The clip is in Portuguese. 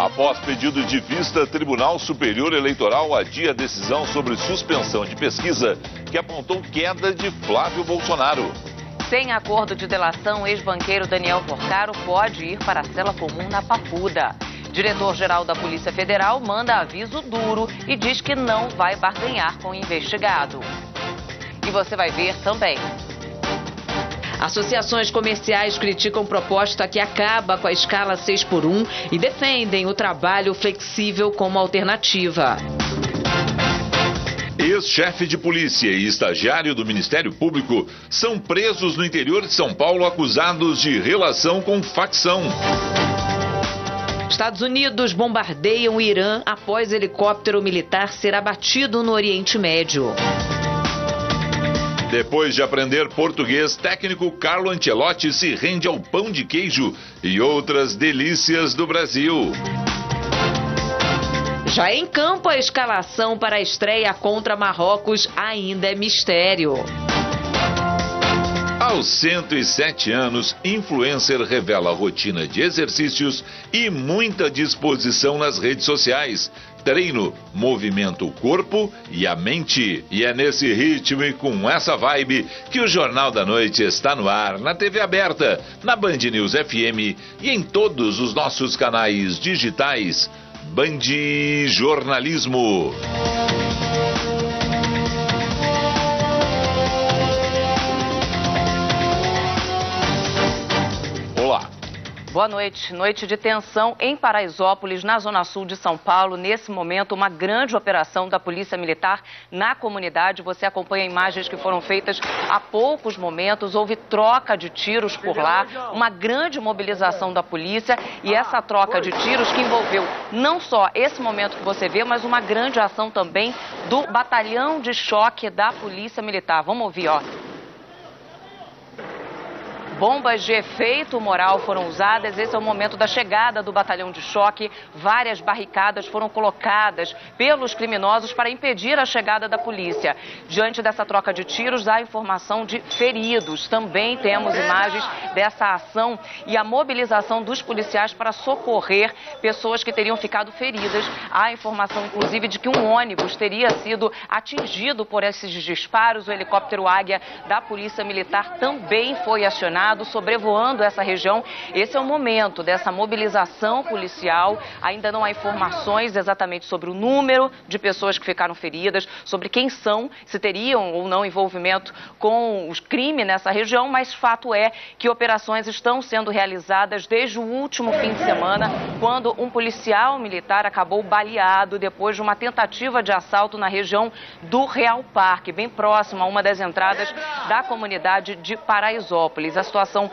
Após pedido de vista, Tribunal Superior Eleitoral adia a decisão sobre suspensão de pesquisa que apontou queda de Flávio Bolsonaro. Sem acordo de delação, ex-banqueiro Daniel Porcaro pode ir para a cela comum na Papuda. Diretor-geral da Polícia Federal manda aviso duro e diz que não vai barganhar com o investigado. E você vai ver também. Associações comerciais criticam proposta que acaba com a escala 6x1 e defendem o trabalho flexível como alternativa. Ex-chefe de polícia e estagiário do Ministério Público são presos no interior de São Paulo acusados de relação com facção. Estados Unidos bombardeiam o Irã após helicóptero militar ser abatido no Oriente Médio. Depois de aprender português, técnico Carlo Ancelotti se rende ao pão de queijo e outras delícias do Brasil. Já em campo, a escalação para a estreia contra Marrocos ainda é mistério. Aos 107 anos, influencer revela rotina de exercícios e muita disposição nas redes sociais. Treino movimenta o corpo e a mente. E é nesse ritmo e com essa vibe que o Jornal da Noite está no ar, na TV aberta, na Band News FM e em todos os nossos canais digitais. Band Jornalismo. Olá. Boa noite. Noite de tensão em Paraisópolis, na zona sul de São Paulo. Nesse momento, uma grande operação da Polícia Militar na comunidade. Você acompanha imagens que foram feitas há poucos momentos. Houve troca de tiros por lá, uma grande mobilização da polícia e essa troca de tiros que envolveu não só esse momento que você vê, mas uma grande ação também do batalhão de choque da Polícia Militar. Vamos ouvir, ó. Bombas de efeito moral foram usadas. Esse é o momento da chegada do batalhão de choque. Várias barricadas foram colocadas pelos criminosos para impedir a chegada da polícia. Diante dessa troca de tiros, há informação de feridos. Também temos imagens dessa ação e a mobilização dos policiais para socorrer pessoas que teriam ficado feridas. Há informação, inclusive, de que um ônibus teria sido atingido por esses disparos. O helicóptero Águia da Polícia Militar também foi acionado, sobrevoando essa região. Esse é o momento dessa mobilização policial. Ainda não há informações exatamente sobre o número de pessoas que ficaram feridas, sobre quem são, se teriam ou não envolvimento com os crimes nessa região, mas fato é que operações estão sendo realizadas desde o último fim de semana, quando um policial militar acabou baleado depois de uma tentativa de assalto na região do Real Parque, bem próximo a uma das entradas da comunidade de Paraisópolis. A situação